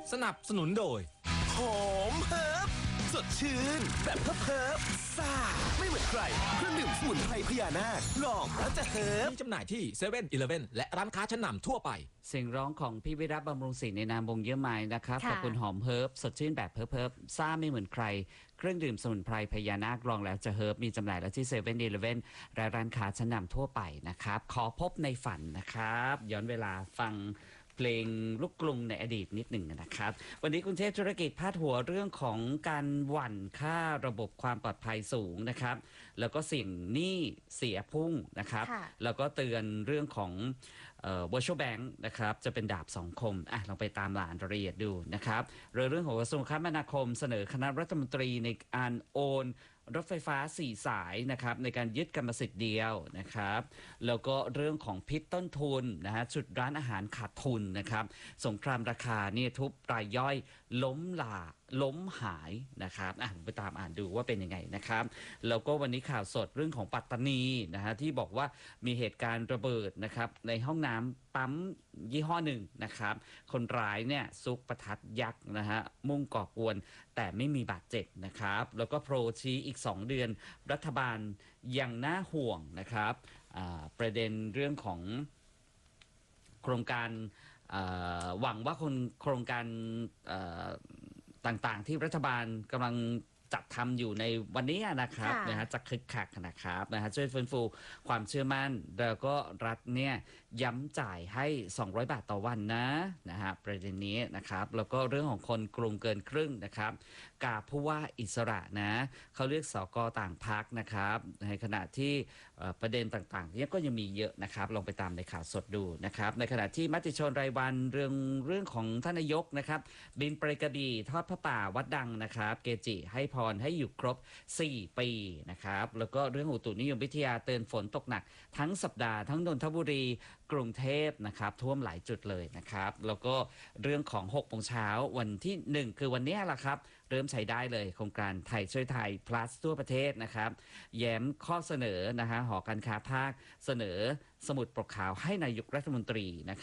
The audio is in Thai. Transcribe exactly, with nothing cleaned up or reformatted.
สนับสนุนโดยหอมเฮิร์บสดชื่นแบบเฮิร์บเฮิร์บซ่าไม่เหมือนใครเครื่องดื่มสมุนไพรพญานาคลองแล้วจะเฮิร์บมีจำหน่ายที่เซเว่นอีเลฟเว่นและร้านค้าชั้นนำทั่วไปเสียงร้องของพี่วิรัตบำรุงศรีในนามวงเยื่อไม้นะครับขอบคุณหอมเฮิร์บสดชื่นแบบเฮิร์บเฮิร์บซ่าไม่เหมือนใครเครื่องดื่มสมุนไพรพญานาคลองแล้วจะเฮิร์บมีจำหน่ายแล้วที่เซเว่นอีเลฟเว่นและร้านค้าชั้นนำทั่วไปนะครับขอพบในฝันนะครับย้อนเวลาฟังเพลงลูกกรุงในอดีตนิดหนึ่งนะครับวันนี้กรุงเทพธุรกิจพาดหัวเรื่องของการหวั่นค่าระบบความปลอดภัยสูงนะครับแล้วก็เสี่ยงหนี้เสียพุ่งนะครับแล้วก็เตือนเรื่องของเอ่อ virtual bank นะครับจะเป็นดาบสองคมอ่ะลองไปตามรายละเอียดดูนะครับเรื่องของกระทรวงคมนาคมเสนอคณะรัฐมนตรีในการโอนรถไฟฟ้าสี่สายนะครับในการยึดกรรมสิทธิ์เดียวนะครับแล้วก็เรื่องของพิษต้นทุนนะฮะชุดร้านอาหารขาดทุนนะครับสงครามราคาเนี่ยทุบรายย่อยล้มหลาล้มหายนะครับอ่ะไปตามอ่านดูว่าเป็นยังไงนะครับแล้วก็วันนี้ข่าวสดเรื่องของปัตตานีนะฮะที่บอกว่ามีเหตุการณ์ระเบิดนะครับในห้องน้ำปั๊มยี่ห้อหนึ่งนะครับคนร้ายเนี่ยซุกประทัดยักษ์นะฮะมุ่งก่อกวนแต่ไม่มีบาดเจ็บนะครับแล้วก็โปรชี้อีกสองเดือนรัฐบาลยังน่าห่วงนะครับประเด็นเรื่องของโครงการหวังว่าคนโครงการต่างๆที่รัฐบาลกำลังจัดทำอยู่ในวันนี้นะครับนะฮะจะคึกคักนะครับนะฮะช่วยฟื้นฟูความเชื่อมั่นแล้วก็รัฐเนี่ยย้ำจ่ายให้สองร้อยบาทต่อวันนะนะฮะประเด็นนี้นะครับแล้วก็เรื่องของคนกรุงเกินครึ่งนะครับกาผู้ว่าอิสระนะเขาเลือกสกต่างพรรคนะครับในขณะที่ประเด็นต่างๆนี้ก็ยังมีเยอะนะครับลองไปตามในข่าวสดดูนะครับในขณะที่มติชนรายวันเรื่องเรื่องของท่านนายกนะครับบินไปกระบี่ทอดพระป่าวัดดังนะครับเกจิให้พรให้อยู่ครบสี่ปีนะครับแล้วก็เรื่องอุตุนิยมวิทยาเตือนฝนตกหนักทั้งสัปดาห์ทั้งนนทบุรีกรุงเทพนะครับท่วมหลายจุดเลยนะครับแล้วก็เรื่องของหกโมงเช้าวันที่หนึ่งคือวันนี้แหละครับเริ่มใช้ได้เลยโครงการไทยช่วยไทย plus ทั่วประเทศนะครับแย้มข้อเสนอนะฮะหอการค้าภาคเสนอสมุดปกขาวให้นายกรัฐมนตรีนะ